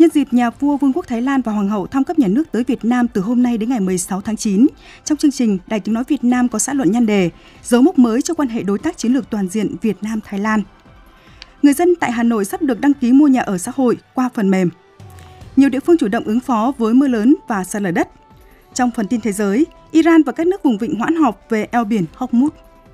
Nhân dịp nhà vua Vương quốc Thái Lan và Hoàng hậu thăm cấp nhà nước tới Việt Nam từ hôm nay đến ngày 16 tháng 9, trong chương trình, Đài Tiếng nói Việt Nam có xã luận nhan đề dấu mốc mới cho quan hệ đối tác chiến lược toàn diện Việt Nam-Thái Lan. Người dân tại Hà Nội sắp được đăng ký mua nhà ở xã hội qua phần mềm. Nhiều địa phương chủ động ứng phó với mưa lớn và sạt lở đất. Trong phần tin thế giới, Iran và các nước vùng vịnh hoãn họp về eo biển Hormuz.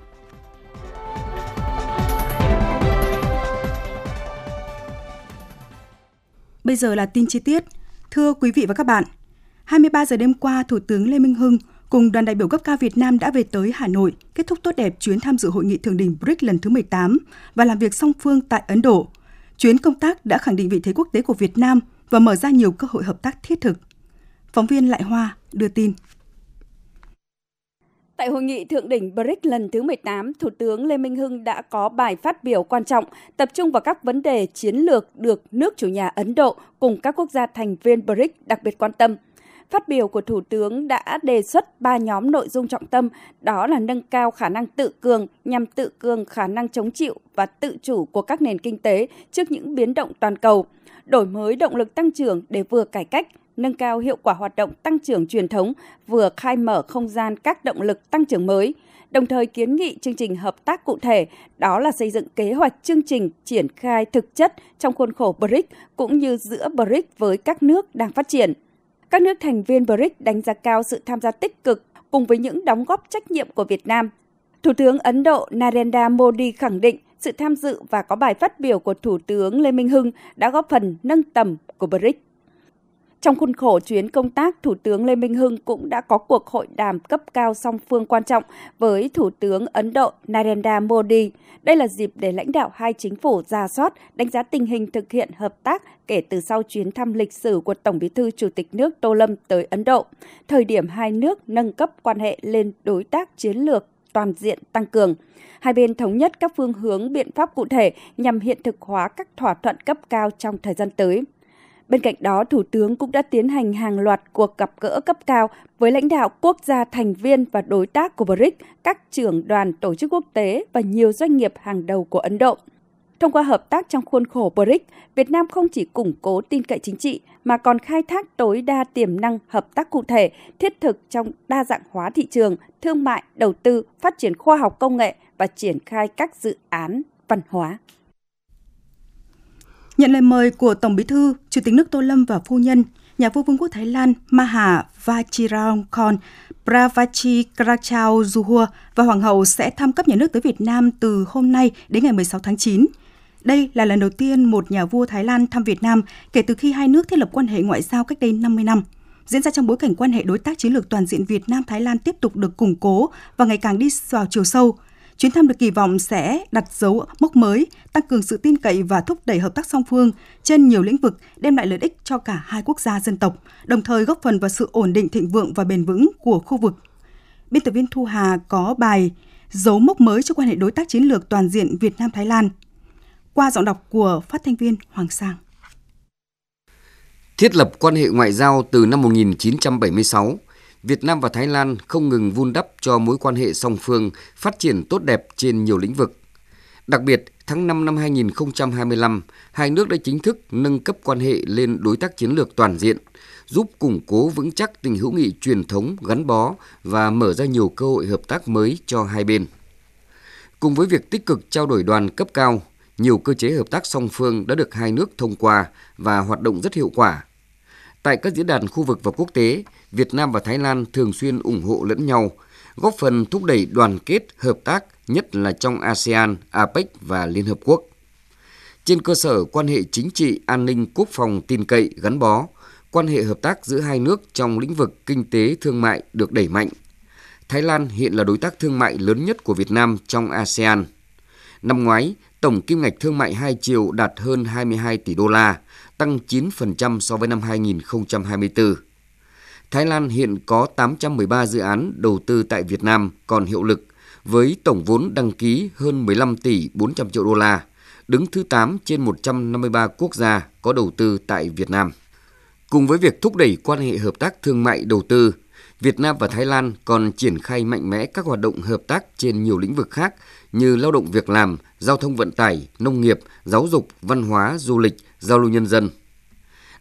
Bây giờ là tin chi tiết. Thưa quý vị và các bạn, 23 giờ đêm qua, Thủ tướng Lê Minh Hưng cùng đoàn đại biểu cấp cao Việt Nam đã về tới Hà Nội, kết thúc tốt đẹp chuyến tham dự hội nghị thượng đỉnh BRICS lần thứ 18 và làm việc song phương tại Ấn Độ. Chuyến công tác đã khẳng định vị thế quốc tế của Việt Nam và mở ra nhiều cơ hội hợp tác thiết thực. Phóng viên Lại Hoa đưa tin. Tại hội nghị thượng đỉnh BRICS lần thứ 18, Thủ tướng Lê Minh Hưng đã có bài phát biểu quan trọng, tập trung vào các vấn đề chiến lược được nước chủ nhà Ấn Độ cùng các quốc gia thành viên BRICS đặc biệt quan tâm. Phát biểu của Thủ tướng đã đề xuất 3 nhóm nội dung trọng tâm, đó là nâng cao khả năng tự cường nhằm tự cường khả năng chống chịu và tự chủ của các nền kinh tế trước những biến động toàn cầu, đổi mới động lực tăng trưởng để vừa cải cách, nâng cao hiệu quả hoạt động tăng trưởng truyền thống, vừa khai mở không gian các động lực tăng trưởng mới, đồng thời kiến nghị chương trình hợp tác cụ thể, đó là xây dựng kế hoạch chương trình triển khai thực chất trong khuôn khổ BRICS cũng như giữa BRICS với các nước đang phát triển. Các nước thành viên BRICS đánh giá cao sự tham gia tích cực cùng với những đóng góp trách nhiệm của Việt Nam. Thủ tướng Ấn Độ Narendra Modi khẳng định sự tham dự và có bài phát biểu của Thủ tướng Lê Minh Hưng đã góp phần nâng tầm của BRICS. Trong khuôn khổ chuyến công tác, Thủ tướng Lê Minh Hưng cũng đã có cuộc hội đàm cấp cao song phương quan trọng với Thủ tướng Ấn Độ Narendra Modi. Đây là dịp để lãnh đạo hai chính phủ rà soát, đánh giá tình hình thực hiện hợp tác kể từ sau chuyến thăm lịch sử của Tổng Bí thư Chủ tịch nước Tô Lâm tới Ấn Độ, thời điểm hai nước nâng cấp quan hệ lên đối tác chiến lược toàn diện tăng cường. Hai bên thống nhất các phương hướng biện pháp cụ thể nhằm hiện thực hóa các thỏa thuận cấp cao trong thời gian tới. Bên cạnh đó, Thủ tướng cũng đã tiến hành hàng loạt cuộc gặp gỡ cấp cao với lãnh đạo quốc gia thành viên và đối tác của BRICS, các trưởng đoàn tổ chức quốc tế và nhiều doanh nghiệp hàng đầu của Ấn Độ. Thông qua hợp tác trong khuôn khổ BRICS, Việt Nam không chỉ củng cố tin cậy chính trị mà còn khai thác tối đa tiềm năng hợp tác cụ thể, thiết thực trong đa dạng hóa thị trường, thương mại, đầu tư, phát triển khoa học công nghệ và triển khai các dự án văn hóa. Nhận lời mời của Tổng Bí thư, Chủ tịch nước Tô Lâm và phu nhân, nhà vua Vương quốc Thái Lan Maha Vajiralongkorn Pravachikrakchaozuhua và Hoàng hậu sẽ thăm cấp nhà nước tới Việt Nam từ hôm nay đến ngày 16 tháng 9. Đây là lần đầu tiên một nhà vua Thái Lan thăm Việt Nam kể từ khi hai nước thiết lập quan hệ ngoại giao cách đây 50 năm. Diễn ra trong bối cảnh quan hệ đối tác chiến lược toàn diện Việt Nam-Thái Lan tiếp tục được củng cố và ngày càng đi vào chiều sâu. Chuyến thăm được kỳ vọng sẽ đặt dấu mốc mới, tăng cường sự tin cậy và thúc đẩy hợp tác song phương trên nhiều lĩnh vực, đem lại lợi ích cho cả hai quốc gia dân tộc, đồng thời góp phần vào sự ổn định thịnh vượng và bền vững của khu vực. Biên tập viên Thu Hà có bài dấu mốc mới cho quan hệ đối tác chiến lược toàn diện Việt Nam-Thái Lan, qua giọng đọc của phát thanh viên Hoàng Sang. Thiết lập quan hệ ngoại giao từ năm 1976, Việt Nam và Thái Lan không ngừng vun đắp cho mối quan hệ song phương phát triển tốt đẹp trên nhiều lĩnh vực. Đặc biệt, tháng 5 năm 2025, hai nước đã chính thức nâng cấp quan hệ lên đối tác chiến lược toàn diện, giúp củng cố vững chắc tình hữu nghị truyền thống gắn bó và mở ra nhiều cơ hội hợp tác mới cho hai bên. Cùng với việc tích cực trao đổi đoàn cấp cao, nhiều cơ chế hợp tác song phương đã được hai nước thông qua và hoạt động rất hiệu quả. Tại các diễn đàn khu vực và quốc tế, Việt Nam và Thái Lan thường xuyên ủng hộ lẫn nhau, góp phần thúc đẩy đoàn kết, hợp tác, nhất là trong ASEAN, APEC và Liên Hợp Quốc. Trên cơ sở quan hệ chính trị, an ninh, quốc phòng tin cậy, gắn bó, quan hệ hợp tác giữa hai nước trong lĩnh vực kinh tế, thương mại được đẩy mạnh. Thái Lan hiện là đối tác thương mại lớn nhất của Việt Nam trong ASEAN. Năm ngoái, tổng kim ngạch thương mại hai chiều đạt hơn 22 tỷ đô la, tăng 9% so với năm 2024. Thái Lan hiện có 813 dự án đầu tư tại Việt Nam còn hiệu lực, với tổng vốn đăng ký hơn 15 tỷ 400 triệu đô la, đứng thứ 8 trên 153 quốc gia có đầu tư tại Việt Nam. Cùng với việc thúc đẩy quan hệ hợp tác thương mại đầu tư, Việt Nam và Thái Lan còn triển khai mạnh mẽ các hoạt động hợp tác trên nhiều lĩnh vực khác như lao động việc làm, giao thông vận tải, nông nghiệp, giáo dục, văn hóa, du lịch, giao lưu nhân dân.